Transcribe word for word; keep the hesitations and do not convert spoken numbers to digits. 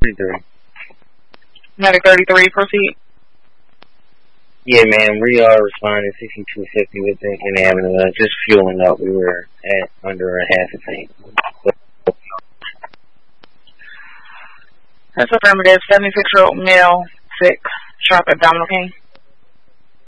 thirty-three. Medic thirty-three, proceed. Yeah, man, we are responding sixty-two fifty with Lincoln Avenue. Uh, just fueling up. We were at under a half a tank. That's affirmative. seventy-six-year-old male, sick, sharp abdominal pain.